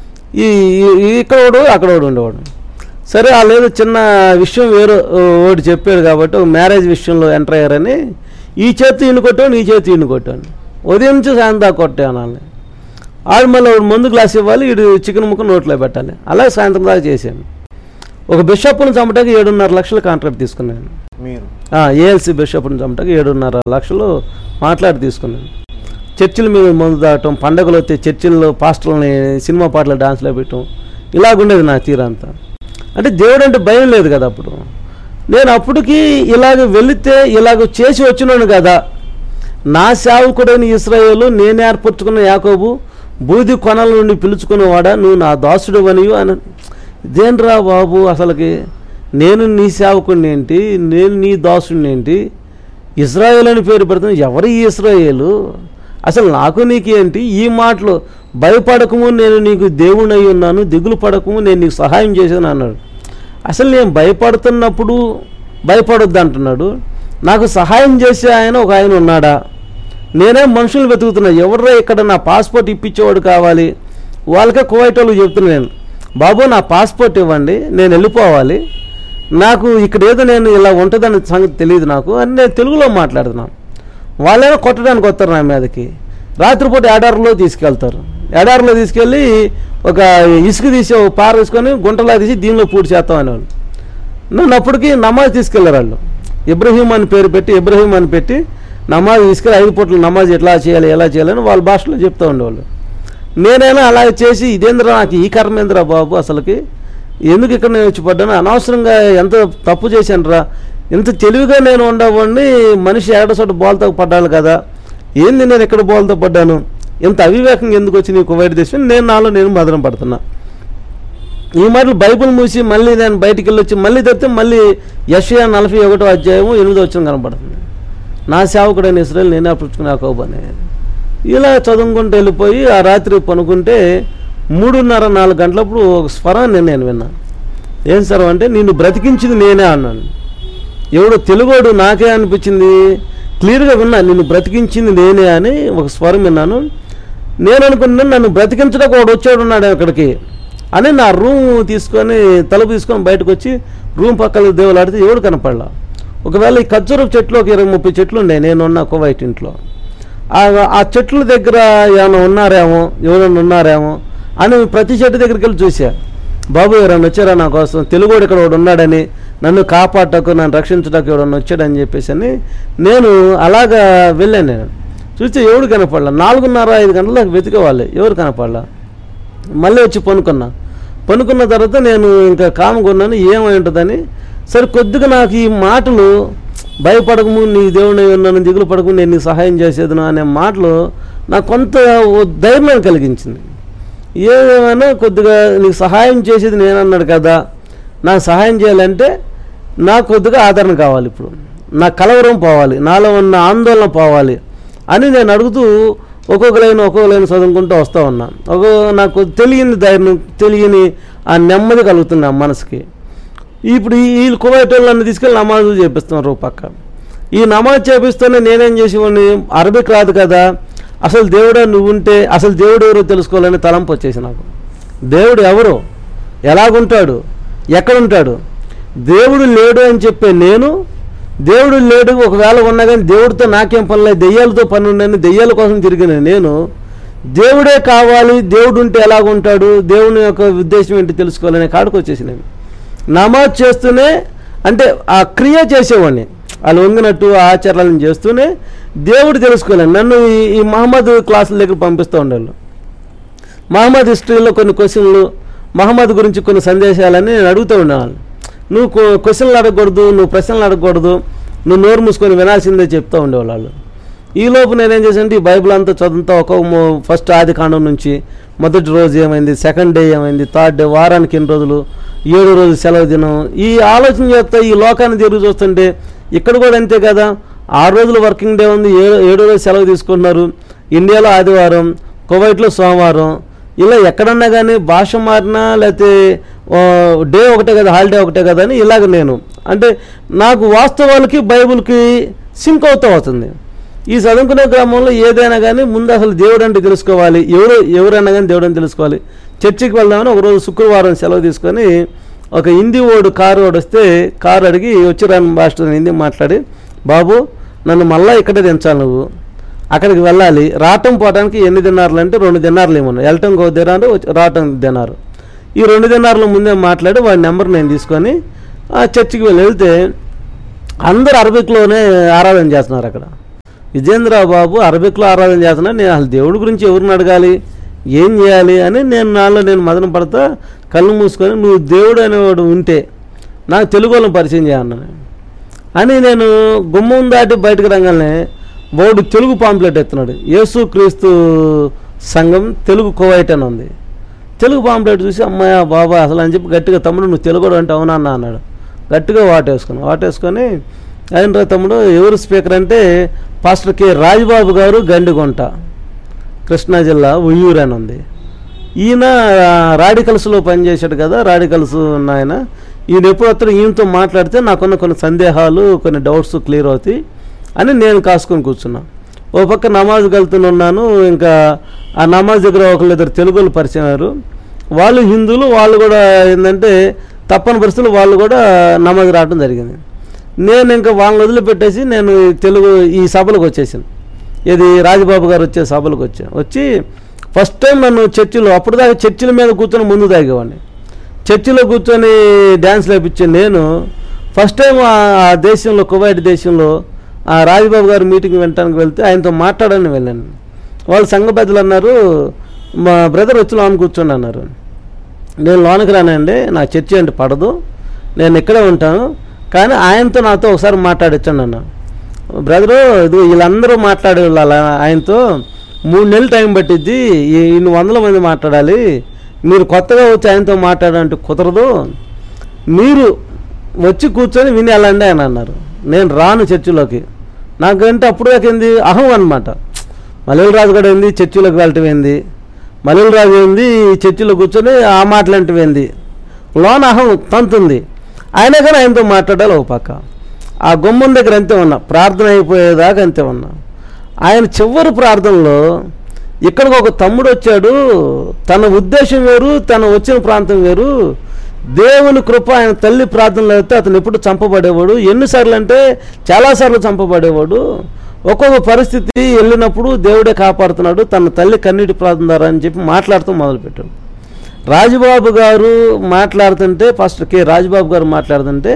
ఇక్కడోడు అక్కడోడు ఉండేవాడు. సరే వాళ్ళు ఏదో చిన్న విషయం వేరే ఒకటి చెప్పాడు కాబట్టి ఒక మ్యారేజ్ విషయంలో ఎంటర్ అయ్యారని ఈ చేతి ఈయన కొట్టాను, ఈ చేతి ఈయన కొట్టాను. ఉదయం నుంచి సాయంత్రం దాకా కొట్టాను వాళ్ళని. ఆడు మళ్ళీ మందు గ్లాస్ ఇవ్వాలి, వీడు చికెన్ ముక్క నోట్లో పెట్టాలి. అలాగే సాయంత్రం దాకా చేశాను. ఒక బిషప్ను చంపటానికి 7.5 లక్షలు కాంట్రాక్ట్ తీసుకున్నాను. మీరు ఏఎల్సి బిషప్ను చంపటానికి 7.5 లక్షలు మాట్లాడి తీసుకున్నాను. చర్చిల మీద మందు దాటం, పండగలు వస్తే చర్చిల్లో పాస్టర్లని సినిమా పాటలు డాన్స్లో పెట్టడం, ఇలాగుండేది నా తీరంతా. అంటే దేవుడు అంటే భయం లేదు కదా అప్పుడు. నేను అప్పటికి ఇలాగ వెళితే ఇలాగ చేసి వచ్చినాను కదా. నా సేవకుడైన ఇశ్రాయేలు, నేను ఏర్పరచుకున్న యాకోబు, బూది కొనల నుండి పిలుచుకునేవాడా, నువ్వు నా దాసుడు అనియు అని. ఇదేంట్రా బాబు, అసలుకి నేను నీ సేవకుడిని ఏంటి, నేను నీ దాసుడిని ఏంటి, ఇశ్రాయేలు అని పేరు పెడుతున్నా, ఎవరు ఈ ఇశ్రాయేలు, అసలు నాకు నీకేంటి ఈ మాటలు, భయపడకము నేను నీకు దేవుని అయి ఉన్నాను, దిగులు పడకము నేను నీకు సహాయం చేశాను అన్నాడు. అసలు నేను భయపడుతున్నప్పుడు భయపడొద్దు అంటున్నాడు. నాకు సహాయం చేసే ఒక ఆయన ఉన్నాడా? నేనే మనుషులు వెతుకుతున్నా, ఎవర్రా ఇక్కడ నా పాస్పోర్ట్ ఇప్పించేవాడు కావాలి. వాళ్ళకే కువైట్ వాళ్ళు చెప్తున్నాను, నేను బాబు నా పాస్పోర్ట్ ఇవ్వండి, నేను వెళ్ళిపోవాలి, నాకు ఇక్కడ ఏదో నేను ఇలా ఉంటుందని సంగతి తెలియదు నాకు అని నేను తెలుగులో మాట్లాడుతున్నాను. వాళ్ళేమో కొట్టడానికి వస్తారు నా మీదకి. రాత్రిపూట ఎడారిలో తీసుకెళ్తారు. ఎడారిలో తీసుకెళ్ళి ఒక ఇసుక తీసి ఒక పార వేసుకొని గుంటలా తీసి దీనిలో పూర్తి చేస్తాం అనేవాళ్ళు. నన్ను అప్పటికి నమాజ్ తీసుకెళ్ళారు వాళ్ళు. ఇబ్రహీం అని పేరు పెట్టి, ఇబ్రహీం అని పెట్టి నమాజ్ తీసుకెళ్ళి 5 పూటలు నమాజ్ ఎట్లా చేయాలి ఎలా చేయాలని వాళ్ళ భాషలో చెప్తూ ఉండేవాళ్ళు. నేనైనా అలా చేసి ఇదేంద్రా నాకు ఈ కర్మేంద్రా బాబు, అసలుకి ఎందుకు ఇక్కడ నేను వచ్చి పడ్డాను, అనవసరంగా ఎంత తప్పు చేశాను రా, ఇంత తెలివిగా నేను ఉండవండి, మనిషి ఏడసోట బోల్తో పడ్డాను కదా, ఏంది నేను ఎక్కడ బోల్తో పడ్డాను, ఇంత అవివేకంగా ఎందుకు వచ్చి నీకు కువైట్ దేశం, నాలో నేను మదనం పడుతున్నా. ఈ మాటలు బైబిల్ మూసి మళ్ళీ నేను బయటికి వెళ్ళొచ్చి మళ్ళీ తెస్తే మళ్ళీ యెషయా 41వ అధ్యాయము 8వ వచనం కనపడుతుంది. నా సేవకుడైన ఇశ్రాయేలు నేనే అర్పించుకుని యాకోబు అనేది. ఇలా చదువుకుంటూ వెళ్ళిపోయి ఆ రాత్రి పనుకుంటే 3:30-4 గంటలప్పుడు ఒక స్వరాన్ని నేను విన్నాను. ఏం స్వరం అంటే, నిన్ను బ్రతికించింది నేనే అన్నాను. ఎవడో తెలుగోడు నాకే అనిపించింది, క్లియర్గా విన్నా, నిన్ను బ్రతికించింది నేనే అని ఒక స్వరం విన్నాను. నేను అనుకున్నాను నన్ను బ్రతికించడానికి ఒకడు వచ్చాడు ఉన్నాడు అక్కడికి అని నా రూమ్ తీసుకొని తలుపు తీసుకొని బయటకు వచ్చి రూమ్ పక్కన దేవులాడితే ఎవడు కనపడలా. ఒకవేళ ఈ ఖర్జూరపు చెట్లు ఒక 20-30 చెట్లు ఉండే నేనున్న కువైట్ ఇంట్లో. ఆ చెట్ల దగ్గర ఏమైనా ఎవరైనా ఉన్నారేమో అని ప్రతి చెట్టు దగ్గరికి వెళ్ళి చూసా. బాబు ఎవరైనా వచ్చారా నా కోసం, తెలుగుడు ఇక్కడ ఒకడు ఉన్నాడని, నన్ను కాపాడటకు నన్ను రక్షించడానికి ఎవడన్నా వచ్చాడని చెప్పేసి అని నేను అలాగా వెళ్ళాను. నేను చూస్తే ఎవడు కనపడలా. 4:30-5 గంటలకు వెతికేవాళ్ళు, ఎవరు కనపడలా. మళ్ళీ వచ్చి పనుకున్న తర్వాత నేను ఇంకా కామకున్నాను ఏమై ఉంటుందని. సరే కొద్దిగా నాకు ఈ మాటలు భయపడకము నీ దేవుని ఉన్నాను, దిగులు పడకు నేను నీకు సహాయం చేసేదను అనే మాటలు నాకు కొంత ధైర్యం కలిగించింది. ఏమైనా కొద్దిగా నీకు సహాయం చేసేది నేనన్నాడు కదా, నాకు సహాయం చేయాలంటే నాకు కొద్దిగా ఆదరణ కావాలి, ఇప్పుడు నా కలవరం పోవాలి, నాలో ఉన్న ఆందోళన పోవాలి అని నేను అడుగుతూ ఒక్కొక్క లైన్ చదువుకుంటూ వస్తూ ఉన్నా. నాకు తెలియని ధైర్యం, తెలియని ఆ నెమ్మది కలుగుతుంది ఆ మనసుకి. ఇప్పుడు ఈ కువైట్ వాళ్ళు నన్ను తీసుకెళ్ళి నమాజులు చేపిస్తున్నారు పక్క. ఈ నమాజ్ చేపిస్తూనే నేనేం చేసేవాడిని, అరబిక్ రాదు కదా, అసలు దేవుడా నువ్వు ఉంటే అసలు దేవుడు ఎవరో తెలుసుకోవాలని తలంపు వచ్చేసి నాకు. దేవుడు ఎవరు, ఎలాగుంటాడు, ఎక్కడుంటాడు, దేవుడు లేడు అని చెప్పే నేను, దేవుడు లేడు ఒకవేళ ఉన్నా కానీ దేవుడితో నాకేం పని లేదు, దెయ్యాలతో పని ఉండని దెయ్యాల కోసం తిరిగిన నేను, దేవుడే కావాలి, దేవుడు ఉంటే ఎలాగుంటాడు, దేవుని యొక్క ఉద్దేశం ఏంటి తెలుసుకోవాలనే కాడికి వచ్చేసి నేను నమాజ్ చేస్తూనే అంటే ఆ క్రియ చేసేవాడిని, వాళ్ళు వంగినట్టు ఆచారాలను చేస్తూనే దేవుడు తెలుసుకోలేను. నన్ను ఈ మహమ్మద్ క్లాసుల దగ్గర పంపిస్తూ ఉండేవాళ్ళు. మహమ్మద్ హిస్టరీలో కొన్ని క్వశ్చన్లు, మహమ్మద్ గురించి కొన్ని సందేశాలని నేను అడుగుతూ ఉండేవాళ్ళు. నువ్వు క్వశ్చన్లు అడగకూడదు, నువ్వు ప్రశ్నలు అడగకూడదు, నువ్వు నోరు మూసుకొని వినాల్సిందే చెప్తూ ఉండేవాళ్ళు. ఈలోపు నేనేం చేశానంటే ఈ బైబిల్ అంతా చదువుతా ఫస్ట్ ఆది కాండం నుంచి మొదటి రోజు ఏమైంది, సెకండ్ డే ఏమైంది, థర్డ్ డే, వారానికి ఎన్ని రోజులు, 7వ రోజు సెలవు దినం, ఈ ఆలోచన చేస్తా ఈ లోకాన్ని తిరిగి చూస్తుంటే ఇక్కడ కూడా అంతే కదా. 6 రోజులు వర్కింగ్ డే ఉంది, 7వ రోజు సెలవు తీసుకుంటున్నారు. ఇండియాలో ఆదివారం, కువైట్లో సోమవారం, ఇలా ఎక్కడన్నా కానీ భాష మారినా లేకపోతే డే ఒకటే కదా, హాలిడే ఒకటే కదా అని ఇలాగ నేను అంటే నాకు వాస్తవాలకి బైబిల్కి సింక్ అవుతూ అవుతుంది. ఈ చదువుకునే గ్రామంలో ఏదైనా కానీ ముందు అసలు దేవుడు అంటే తెలుసుకోవాలి, ఎవరైనా కానీ దేవుడు అని తెలుసుకోవాలి. చర్చికి వెళ్దామని ఒకరోజు శుక్రవారం సెలవు తీసుకొని ఒక హిందీ కారు వస్తే కారు అడిగి వచ్చిరాని భాషతో హిందీ మాట్లాడి, బాబు నన్ను మళ్ళీ ఇక్కడే దించాలి, నువ్వు అక్కడికి వెళ్ళాలి, రావటం పోవడానికి ఎన్ని దినారులు అంటే 2 దినారులు ఏమన్నా, వెళ్ళటం 1 దినారు, రావటం 1 దినారు, ఈ 2 దినార్ల ముందే మాట్లాడి వాడి నెంబర్ నేను తీసుకొని ఆ చర్చికి వెళ్తే అందరూ అరబిక్లోనే ఆరాధన చేస్తున్నారు. అక్కడ విజేంద్ర బాబు అరబిక్లో ఆరాధన చేస్తున్నారు. నేను అసలు దేవుడి గురించి ఎవరిని అడగాలి, ఏం చేయాలి అని నేను మదన పడతా కళ్ళు మూసుకొని, నువ్వు దేవుడు అనేవాడు ఉంటే నాకు తెలుగు వాళ్ళని పరిచయం చేయన్నాను అని నేను గుమ్మం దాటి బయటకు రంగానే బోర్డు తెలుగు పాంప్లెట్ ఎత్తున్నాడు. యేసు క్రీస్తు సంఘం తెలుగు కువైట్ అని ఉంది. తెలుగు పాంప్లెట్ చూసి అమ్మాయ బాబా అసలు అని చెప్పి గట్టిగా, తమ్ముడు నువ్వు తెలుగు అంటే అవునా అన్నాడు. గట్టిగా వాటేసుకొని ఆయన తమ్ముడు ఎవరు స్పీకర్ అంటే పాస్టర్ కె రాజబాబు గారు గండిగుంట, కృష్ణా జిల్లా ఉయ్యూరు అని ఉంది. ఈయన రాడికల్స్లో పనిచేశాడు కదా, రాడికల్స్ ఆయన. ఈయన ఎప్పుడు వస్తాడు, ఈయనతో మాట్లాడితే నాకున్న కొన్ని సందేహాలు, కొన్ని డౌట్స్ క్లియర్ అవుతాయి అని నేను కాసుకొని కూర్చున్నా. ఓ పక్క నమాజ్కి వెళ్తున్నాను. ఇంకా ఆ నమాజ్ దగ్గర ఒకళ్ళిద్దరు తెలుగులు పరిచయం అయ్యారు. వాళ్ళు హిందువులు, వాళ్ళు కూడా ఏంటంటే తప్పని పరిస్థితులు వాళ్ళు కూడా నమాజ్ రావడం జరిగింది. నేను ఇంకా వాళ్ళని వదిలిపెట్టేసి నేను తెలుగు ఈ సభలకు వచ్చేసాను. ఇది రాజబాబు గారు వచ్చే సభలకు వచ్చి ఫస్ట్ టైం నన్ను చర్చిలో, అప్పుడు దాకా చర్చిల మీద కూర్చొని ముందు తాగేవాడిని. చర్చిలో కూర్చొని డ్యాన్స్ లేపించాను నేను. ఫస్ట్ టైం ఆ దేశంలో, కువైట్ దేశంలో ఆ రాజబాబు గారు మీటింగ్ వినడానికి వెళ్తే ఆయనతో మాట్లాడని వెళ్ళాను. వాళ్ళు సంఘ పెద్దలు అన్నారు, మా బ్రదర్ వచ్చి లోన కూర్చోండి అన్నారు. నేను లోనకి రానండి, నా చర్చి అంటే పడదు, నేను ఇక్కడే ఉంటాను, కానీ ఆయనతో నాతో ఒకసారి మాట్లాడొచ్చండి అన్న. బ్రదరు ఇది వీళ్ళందరూ మాట్లాడే వాళ్ళు ఆయనతో 3 నెలలు టైం పట్టిద్ది, ఇన్ని 100 మంది మాట్లాడాలి, మీరు కొత్తగా వచ్చి ఆయనతో మాట్లాడాలంటే కుదరదు, మీరు వచ్చి కూర్చొని వినేయాలండి ఆయన అన్నారు. నేను రాను చర్చిలోకి. నాకంటే అప్పుడు దాకేంది అహం అనమాట. మల్లెల రాజు కూడా ఏంది చర్చిలోకి వెళ్ళటం ఏంది, మల్లెల రాజు ఏంది చర్చిలో కూర్చొని ఆ మాటలంటివి ఏంది, లోన అహం తంతుంది. అయినా కానీ ఆయనతో మాట్లాడాలి. ఒక పక్క ఆ గుమ్మం దగ్గర అంతే ఉన్నా, ప్రార్థన అయిపోయేదాకా అంతే ఉన్నా. ఆయన చివరి ప్రార్థనలో ఇక్కడికి ఒక తమ్ముడు వచ్చాడు, తన ఉద్దేశం వేరు, తన వచ్చిన ప్రాంతం వేరు, దేవుని కృప ఆయన తల్లి ప్రార్థనలో అయితే అతను ఎప్పుడు చంపబడేవాడు, ఎన్నిసార్లు అంటే చాలాసార్లు చంపబడేవాడు, ఒక్కొక్క పరిస్థితి వెళ్ళినప్పుడు దేవుడే కాపాడుతున్నాడు తన తల్లి కన్నీటి ప్రార్థన ద్వారా అని చెప్పి మాట్లాడుతూ మొదలుపెట్టాడు. రాజబాబు గారు మాట్లాడుతుంటే, పాస్టర్ కె రాజబాబు గారు మాట్లాడుతుంటే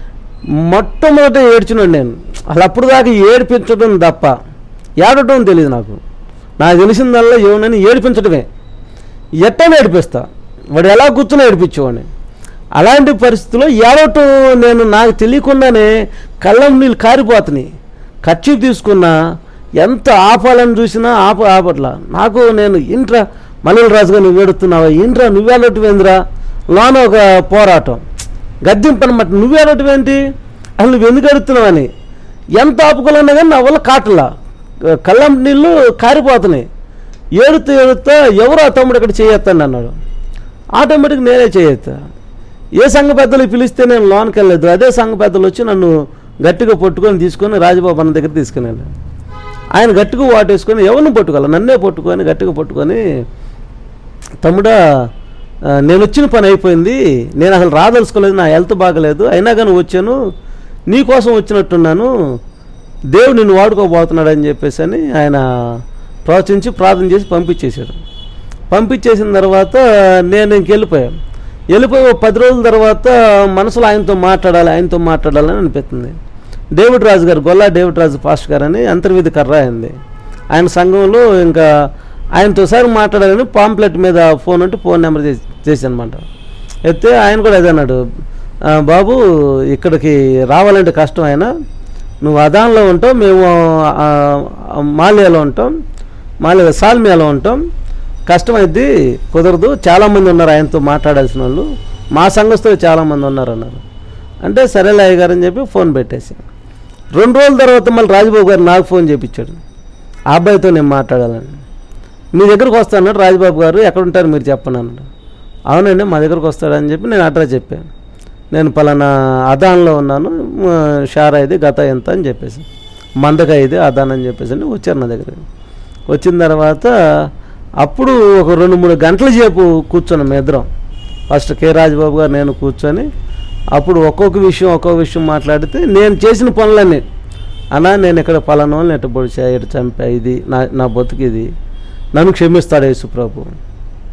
మొట్టమొదట ఏడ్చినాడు నేను. అసలు అప్పుడు దాకా ఏడిపించడం తప్ప ఏడటం తెలియదు నాకు. నాకు తెలిసిందల్లా ఏమనని ఏడిపించడమే. ఎట్టని ఏడిపిస్తా, వాడు ఎలా కూర్చొని ఏడిపించేవాడిని. అలాంటి పరిస్థితుల్లో ఏడవటం నేను నాకు తెలియకుండానే కళ్ళం నీళ్ళు కారిపోతున్నాయి. ఖర్చు తీసుకున్నా ఎంత ఆపాలని చూసినా ఆపట్లా. నాకు నేను ఇంట్రా మల్లెల రాజుగా నువ్వు ఏడుతున్నావా, ఇంట్రా నువ్వేడటమేందిరా, లోన ఒక పోరాటం గద్దింపనమాట, నువ్వేడటమేంటి, అసలు నువ్వు ఎందుకు ఎడుతున్నావని ఎంత ఆపుకోవాలన్నా కానీ నా వల్ల కాటలా, కళ్ళం నీళ్ళు కారిపోతున్నాయి. ఏడుతా ఎవరు ఆ తమ్ముడు ఇక్కడ చేయొత్తాను అన్నాడు. ఆటోమేటిక్ నేనే చేయొత్తా. ఏ సంఘ పెద్దలు పిలిస్తే నేను లోనికి వెళ్ళలేదు, అదే సంఘ పెద్దలు వచ్చి నన్ను గట్టిగా పట్టుకొని తీసుకొని రాజబాబు అన్న దగ్గర తీసుకుని వెళ్ళాను. ఆయన గట్టిగా వాటేసుకొని ఎవరిని పట్టుకోవాలి, నన్నే పట్టుకొని గట్టిగా పట్టుకొని, తమ్ముడా నేను వచ్చిన పని అయిపోయింది, నేను అసలు రాదలుచుకోలేదు, నా హెల్త్ బాగలేదు, అయినా కానీ వచ్చాను, నీకోసం వచ్చినట్టున్నాను, దేవుడు నిన్ను వాడుకోబోతున్నాడు అని చెప్పేసి అని ఆయన ప్రవచించి ప్రార్థన చేసి పంపించేశాడు. పంపించేసిన తర్వాత నేను ఇంకెళ్ళిపోయాను. వెళ్ళిపోయి 10 రోజుల తర్వాత మనసులో ఆయనతో మాట్లాడాలని అనిపిస్తుంది. డేవిడ్ రాజు గారు, గొల్లా డేవిడ్ రాజు పాస్టర్ గారు అని అంతర్వేది కర్ర అయింది ఆయన సంఘంలో. ఇంకా ఆయనతో ఒకసారి మాట్లాడాలని పాంప్లెట్ మీద ఫోన్ అంటే ఫోన్ నెంబర్ చేసి అనమాట. అయితే ఆయన కూడా అదే అన్నాడు, బాబు ఇక్కడికి రావాలంటే కష్టం, ఆయన నువ్వు అదాన్లో ఉంటావు, మేము మాల్యాలో ఉంటాం, సాల్మియాలో ఉంటాం, కష్టమైద్ది, కుదరదు, చాలామంది ఉన్నారు ఆయనతో మాట్లాడాల్సిన వాళ్ళు, మా సంఘస్థులు చాలామంది ఉన్నారు అన్నారు. అంటే సరేలే అయ్య గారు అని చెప్పి ఫోన్ పెట్టేసి 2 రోజుల తర్వాత మళ్ళీ రాజబాబు గారు నాకు ఫోన్ చేయించాడు, ఆ అబ్బాయితో నేను మాట్లాడాలని. మీ దగ్గరకు వస్తాను రాజబాబు గారు, ఎక్కడుంటారు మీరు చెప్పండి అన్నాడు. అవునండి మా దగ్గరకు వస్తాడని చెప్పి నేను అడ్రస్ చెప్పాను. నేను పలానా అదాన్లో ఉన్నాను, షారా ఇది గత ఎంత అని చెప్పేసి, మందగా ఇది అదాన్ అని చెప్పేసి అని వచ్చారు నా దగ్గర. వచ్చిన తర్వాత అప్పుడు ఒక 2-3 గంటల సేపు కూర్చొని మీ ఇద్దరం, ఫస్ట్ కె రాజబాబు గారు నేను కూర్చొని అప్పుడు ఒక్కొక్క విషయం మాట్లాడితే నేను చేసిన పనులన్నీ, అన్నా నేను ఇక్కడ పలానా వాళ్ళని ఎట్ట పొడిచా, ఎటు చంపా, ఇది నా బతుకు, ఇది నన్ను క్షమిస్తాడు యేసు ప్రభు,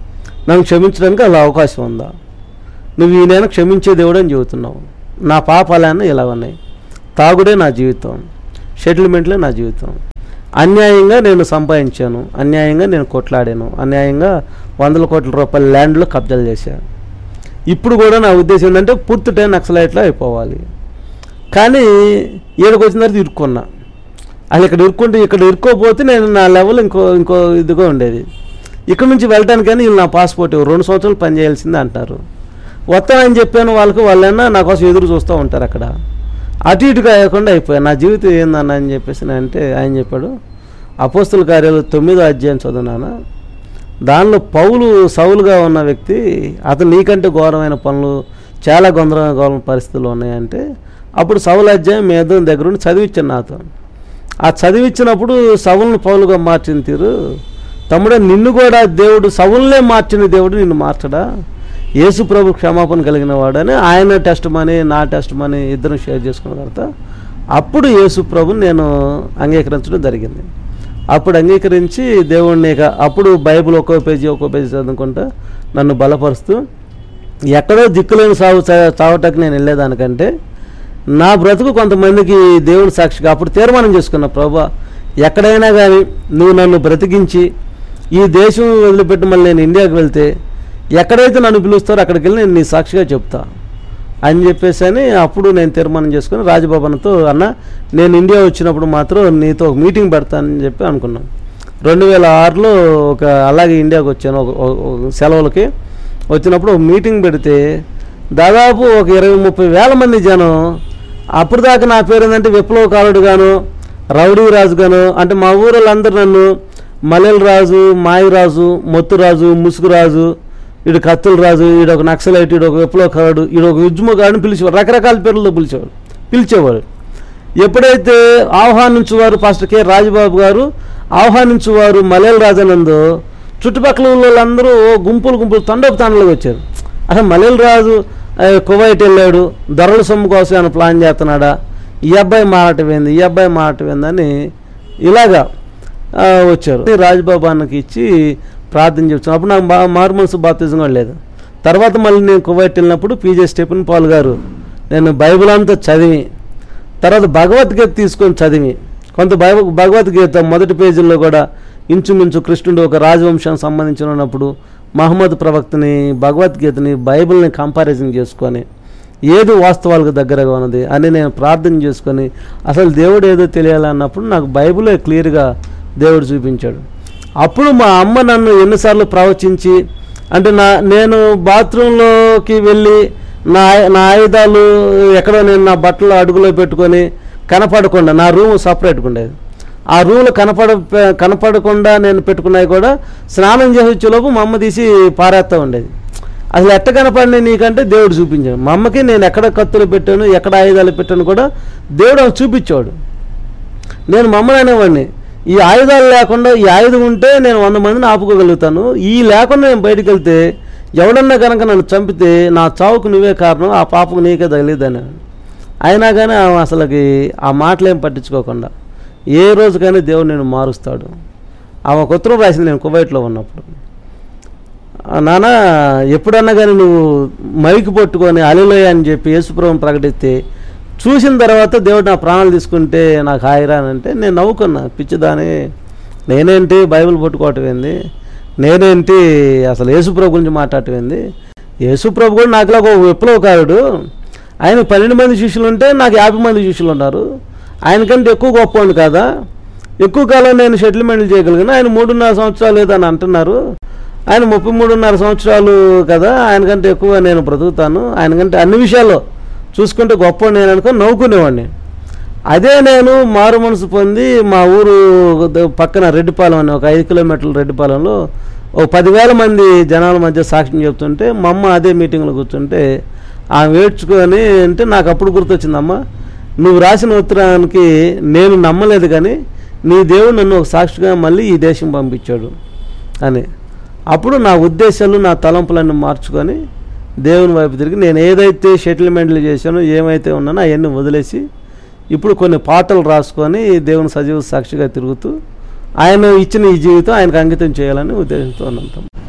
నన్ను క్షమించడానికి అలా అవకాశం ఉందా? నువ్వు ఈయన క్షమించే దేవుడు అని చెబుతున్నావు. నా పాపాలన్నీ ఇలా ఉన్నాయి. తాగుడే నా జీవితం, సెటిల్మెంట్లే నా జీవితం. అన్యాయంగా నేను సంపాదించాను, అన్యాయంగా నేను కొట్లాడాను, అన్యాయంగా 100 కోట్ల రూపాయల ల్యాండ్లో కబ్జాలు చేశాను. ఇప్పుడు కూడా నా ఉద్దేశం ఏంటంటే పూర్తి టైం నక్సలైట్లో అయిపోవాలి. కానీ ఏడుకు వచ్చిన తర్వాత ఇరుక్కున్నా. అసలు ఇక్కడ ఇరుక్కోపోతే నేను నా లెవెల్ ఇంకో ఇదిగా ఉండేది. ఇక్కడ నుంచి వెళ్ళటానికని వీళ్ళు నా పాస్పోర్ట్ 2 సంవత్సరాలు పనిచేయాల్సిందే అంటారు. వస్తానని చెప్పాను వాళ్ళైనా నా కోసం ఎదురు చూస్తూ ఉంటారు. అక్కడ అటు ఇటు కాకుండా అయిపోయాను. నా జీవితం ఏందన్నా అని చెప్పేసి అంటే ఆయన చెప్పాడు, అపోస్తుల కార్యాలు 9వ అధ్యాయం చదువునానా, దానిలో పౌలు సౌలుగా ఉన్న వ్యక్తి, అతను నీకంటే ఘోరమైన పనులు, చాలా గందరగోళమైన పరిస్థితులు ఉన్నాయంటే అప్పుడు సౌలు అధ్యాయం మీద దగ్గర ఉండి చదివించాను నాతో. ఆ చదివించినప్పుడు సౌలును పౌలుగా మార్చిన తీరు, తమ్ముడే నిన్ను కూడా దేవుడు సౌలునే మార్చిన దేవుడు నిన్ను మార్చడా? యేసు ప్రభు క్షమాపణ కలిగిన వాడని ఆయన టెస్ట్ మనీ నా టెస్ట్ మనీ ఇద్దరు షేర్ చేసుకున్న తర్వాత అప్పుడు యేసు ప్రభుని నేను అంగీకరించడం జరిగింది. అప్పుడు అంగీకరించి దేవుడిని అప్పుడు బైబిల్ ఒక్కో పేజీ చదువుకుంటా నన్ను బలపరుస్తూ, ఎక్కడో దిక్కులేని చావటకు నేను వెళ్ళేదానికంటే నా బ్రతుకు కొంతమందికి దేవుడి సాక్షిగా అప్పుడు తీర్మానం చేసుకున్నా, ప్రభువా ఎక్కడైనా కానీ నువ్వు నన్ను బ్రతికించి ఈ దేశం వదిలిపెట్టి మళ్ళీ నేను ఇండియాకి వెళ్తే ఎక్కడైతే నన్ను పిలుస్తారో అక్కడికి వెళ్ళి నేను నీ సాక్షిగా చెప్తా అని చెప్పేసి అని అప్పుడు నేను తీర్మానం చేసుకుని రాజభవన్తో, అన్న నేను ఇండియా వచ్చినప్పుడు మాత్రం నీతో ఒక మీటింగ్ పెడతానని చెప్పి అనుకున్నాను. 2006లో అలాగే ఇండియాకి వచ్చాను. సెలవులకి వచ్చినప్పుడు ఒక మీటింగ్ పెడితే దాదాపు 20-30 వేల మంది జనం. అప్పుడు దాకా నా పేరు ఏంటంటే విప్లవకారుడు గాను, రౌడీ రాజు గాను, అంటే మా ఊళ్ళందరూ నన్ను మల్లెల రాజు, మాయరాజు, మొత్తురాజు, ముసుగురాజు, ఈడు కత్తుల రాజు, ఈడొక నక్సలైట్, ఈడొక విప్లవకారుడు, ఈడొక ఉద్యమకారుని పిలిచేవాడు. రకరకాల పేర్లతో పిలిచేవాడు. ఎప్పుడైతే ఆహ్వానించేవారు పాస్టర్ కె రాజబాబు గారు ఆహ్వానించేవారు మల్లెల రాజనందో చుట్టుపక్కల వాళ్ళందరూ గుంపులు తండోపు వచ్చారు. అసలు మల్లెల రాజు కువైట్ వెళ్ళాడు, దొరల సొమ్ము కోసం ఆయన ప్లాన్ చేస్తున్నాడా, ఈ అబ్బాయి మారటమేందని ఇలాగా వచ్చారు. రాజబాబు అన్నకి ఇచ్చి ప్రార్థన చేస్తున్నాను. అప్పుడు నాకు మారు మనసు బాప్తిజం కూడా లేదు. తర్వాత మళ్ళీ నేను కువైట్ వెళ్ళినప్పుడు పీజే స్టెఫెన్ పాల్ గారు నేను బైబిల్ అంతా చదివి తర్వాత భగవద్గీత తీసుకొని చదివి కొంత భగవద్గీత మొదటి పేజీల్లో కూడా ఇంచుమించు కృష్ణుడు ఒక రాజవంశానికి సంబంధించిన ఉన్నప్పుడు మహమ్మద్ ప్రవక్తని, భగవద్గీతని, బైబిల్ని కంపారిజన్ చేసుకొని ఏది వాస్తవాలకు దగ్గరగా ఉన్నది అని నేను ప్రార్థన చేసుకొని అసలు దేవుడు ఏదో తెలియాలన్నప్పుడు నాకు బైబిలే క్లియర్గా దేవుడు చూపించాడు. అప్పుడు మా అమ్మ నన్ను ఎన్నిసార్లు ప్రవచించి, అంటే నేను బాత్రూంలోకి వెళ్ళి నా ఆయుధాలు ఎక్కడో నేను నా బట్టలు అడుగులో పెట్టుకొని కనపడకుండా, నా రూమ్ సపరేట్గా ఉండేది, ఆ రూమ్లో కనపడకుండా నేను పెట్టుకున్నాయి కూడా స్నానం చేసి వచ్చేలోపు మా అమ్మ తీసి పారేస్తూ ఉండేది. అసలు ఎట్ట కనపడినాయి నీకంటే దేవుడు చూపించాడు. మా అమ్మకి నేను ఎక్కడ కత్తులు పెట్టాను, ఎక్కడ ఆయుధాలు పెట్టాను కూడా దేవుడు చూపించాడు. నేను మా అమ్మని అనేవాడిని, ఈ ఆయుధాలు లేకుండా, ఈ ఆయుధం ఉంటే నేను 100 మందిని ఆపుకోగలుగుతాను, ఈ లేకుండా నేను బయటకు వెళ్తే ఎవడన్నా కనుక నన్ను చంపితే నా చావుకు నువ్వే కారణం, ఆ పాపకు నీకే తగిలిద్దని. అయినా కానీ అసలుకి ఆ మాటలేం పట్టించుకోకుండా ఏ రోజుకైనా దేవుడు నేను మారుస్తాడు. ఆమె ఒక ఉత్తరం రాసింది నేను కువైట్లో ఉన్నప్పుడు, నాన్న ఎప్పుడన్నా కానీ నువ్వు మైకి పట్టుకొని హల్లెలూయా అని చెప్పి యేసుప్రభువుని ప్రకటిస్తే చూసిన తర్వాత దేవుడు నా ప్రాణాలు తీసుకుంటే నాకు హాయిరా అని అంటే నేను నవ్వుకున్నా. పిచ్చిదాని, నేనేంటి బైబిల్ పట్టుకోవటం ఏంది, నేనేంటి అసలు యేసుప్రభు గురించి మాట్లాడటం ఏంది, యేసుప్రభు కూడా నాకులా ఒక విప్లవకారుడు, ఆయన 12 మంది శిష్యులు ఉంటే నాకు 50 మంది శిష్యులు ఉన్నారు, ఆయనకంటే ఎక్కువ గొప్పవాడిని కదా, ఎక్కువ కాలం నేను సెటిల్మెంట్లు చేయగలిగిన, ఆయన 3.5 సంవత్సరాలు లేదని అంటున్నారు, ఆయన 33.5 సంవత్సరాలు కదా, ఆయనకంటే ఎక్కువ నేను బ్రతుకుతాను, ఆయనకంటే అన్ని విషయాల్లో చూసుకుంటే గొప్ప నేను అనుకుని నవ్వుకునేవాడిని. అదే నేను మారు మనసు పొంది మా ఊరు పక్కన రెడ్డిపాలెం అని ఒక 5 కిలోమీటర్ల రెడ్డిపాలెంలో ఒక 10,000 మంది జనాల మధ్య సాక్ష్యం చెప్తుంటే మా అమ్మ అదే మీటింగ్లో కూర్చుంటే ఆమె ఏడ్చుకొని అంటే నాకు అప్పుడు గుర్తొచ్చిందమ్మ, నువ్వు రాసిన ఉత్తరానికి నేను నమ్మలేదు కానీ నీ దేవుడు నన్ను ఒక సాక్షిగా మళ్ళీ ఈ దేశం పంపించాడు అని. అప్పుడు నా ఉద్దేశాలు నా తలంపులన్నీ మార్చుకొని దేవుని వైపు తిరిగి నేను ఏదైతే సెటిల్మెంట్లు చేశానో ఏమైతే ఉన్నానో అవన్నీ వదిలేసి ఇప్పుడు కొన్ని పాటలు రాసుకొని దేవుని సజీవ సాక్షిగా తిరుగుతూ ఆయన ఇచ్చిన ఈ జీవితం ఆయనకు అంకితం చేయాలని ఉద్దేశంతో ఉన్నాం.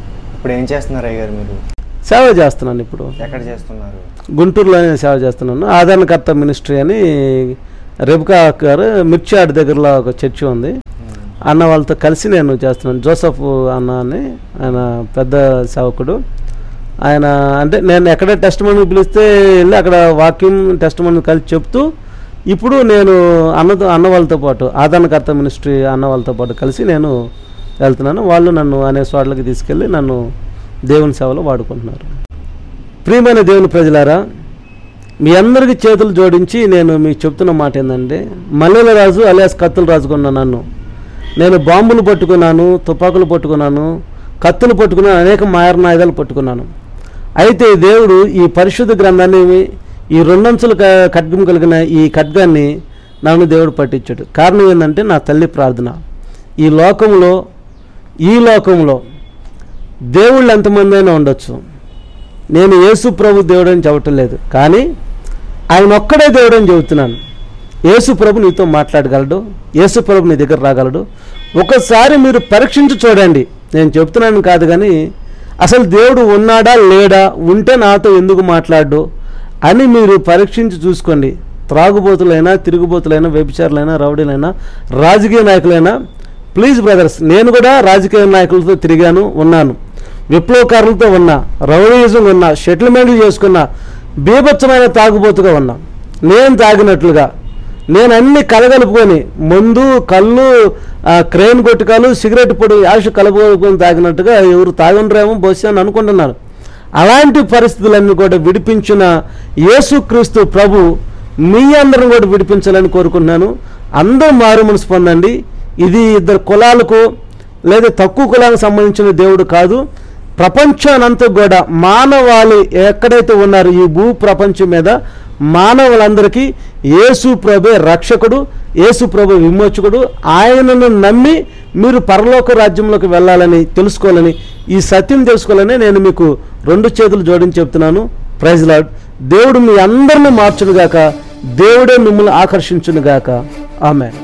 ఇప్పుడు ఏం చేస్తున్నారు అయ్యగారు మీరు? సేవ చేస్తున్నాను. ఇప్పుడు ఎక్కడ చేస్తున్నారు? గుంటూరులోనే సేవ చేస్తున్నాను. ఆదరణకర్త మినిస్ట్రీ అని రెబకా గారు మిర్చాడ్ దగ్గరలో ఒక చర్చి ఉంది, అన్న వాళ్ళతో కలిసి నేను చేస్తున్నాను. జోసఫ్ అన్న అని ఆయన పెద్ద సేవకుడు. ఆయన అంటే నేను ఎక్కడ టెస్ట్ మనీ పిలిస్తే వెళ్ళి అక్కడ వాక్యం టెస్ట్ మనీ కలిసి చెప్తూ, ఇప్పుడు నేను అన్న వాళ్ళతో పాటు ఆదరణకర్త మినిస్ట్రీ అన్న వాళ్ళతో పాటు కలిసి నేను వెళ్తున్నాను. వాళ్ళు నన్ను అనేక చోట్లకి తీసుకెళ్ళి నన్ను దేవుని సేవలో వాడుకుంటున్నారు. ప్రియమైన దేవుని ప్రజలారా, మీ అందరికీ చేతులు జోడించి నేను మీకు చెప్తున్న మాట ఏంటంటే, మల్లెల రాజు అలియాస్ కత్తుల రాజుకున్న నన్ను, నేను బాంబులు పట్టుకున్నాను, తుపాకులు పట్టుకున్నాను, కత్తులు పట్టుకున్నాను, అనేక మారణాయుధాలు పట్టుకున్నాను. అయితే దేవుడు ఈ పరిశుద్ధ గ్రంథాన్ని, ఈ రెండంచుల ఖడ్గం కలిగిన ఈ ఖడ్గాన్ని నన్ను దేవుడు పట్టించాడు. కారణం ఏంటంటే నా తల్లి ప్రార్థన. ఈ లోకంలో దేవుళ్ళు ఎంతమంది అయినా ఉండొచ్చు, నేను యేసు ప్రభు దేవుడు అని చెప్పటం లేదు, కానీ ఆయన ఒక్కడే దేవుడు అని చెబుతున్నాను. యేసు ప్రభు నీతో మాట్లాడగలడు, యేసు ప్రభు నీ దగ్గర రాగలడు. ఒకసారి మీరు పరీక్షించి చూడండి. నేను చెప్తున్నాను కాదు, కానీ అసలు దేవుడు ఉన్నాడా లేడా, ఉంటే నాతో ఎందుకు మాట్లాడు అని మీరు పరీక్షించి చూసుకోండి. త్రాగుబోతులైనా, తిరుగుబోతులైనా, వ్యభిచారులైనా, రౌడీలైనా, రాజకీయ నాయకులైనా, ప్లీజ్ బ్రదర్స్, నేను కూడా రాజకీయ నాయకులతో తిరిగాను, ఉన్నాను, విప్లవకారులతో ఉన్నా, రౌడీయిజం ఉన్నా, సెటిల్మెంట్లు చేసుకున్నా, బీభత్సమైన తాగుబోతుగా ఉన్నా. నేను తాగినట్లుగా నేను అన్ని కలగలుపుకొని, మందు, కళ్ళు, క్రెయిన్ కొట్టుకాలు, సిగరెట్ పొడి, యాష కలుపుకొని తాగినట్టుగా ఎవరు తాగుండ్రేమో బహుశా అని అనుకుంటున్నారు. అలాంటి పరిస్థితులన్నీ కూడా విడిపించిన యేసుక్రీస్తు ప్రభు మీ అందరం కూడా విడిపించాలని కోరుకుంటున్నాను. అందరూ మారు మనసు పొందండి. ఇది ఇద్దరు కులాలకు లేదా తక్కువ కులాలకు సంబంధించిన దేవుడు కాదు. ప్రపంచానంతా కూడా మానవాళి ఎక్కడైతే ఉన్నారు ఈ భూ ప్రపంచం మీద మానవులందరికీ యేసు ప్రభే రక్షకుడు, యేసు ప్రభు విమోచకుడు. ఆయనను నమ్మి మీరు పరలోక రాజ్యంలోకి వెళ్ళాలని తెలుసుకోవాలని, ఈ సత్యం తెలుసుకోవాలని నేను మీకు రెండు చేతులు జోడించి చెప్తున్నాను. Praise lord. దేవుడు మీ అందరిని మార్చునుగాక, దేవుడే మిమ్మల్ని ఆకర్షించునుగాక. ఆమేన్.